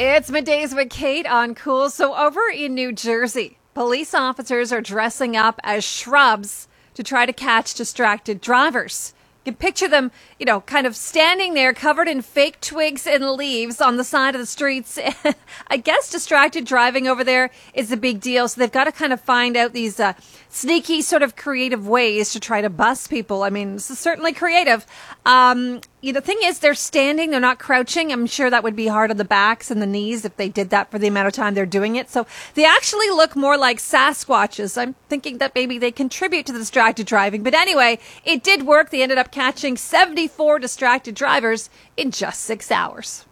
It's middays with Kate on Cool. So over in New Jersey, police officers are dressing up as shrubs to try to catch distracted drivers. You can picture them, kind of standing there covered in fake twigs and leaves on the side of the streets. I guess distracted driving over there is a big deal. So they've got to kind of find out these sneaky sort of creative ways to try to bust people. I mean, this is certainly creative. The thing is, they're standing, they're not crouching. I'm sure that would be hard on the backs and the knees if they did that for the amount of time they're doing it. So they actually look more like Sasquatches. I'm thinking that maybe they contribute to the distracted driving. But anyway, it did work. They ended up catching 74 distracted drivers in just 6 hours.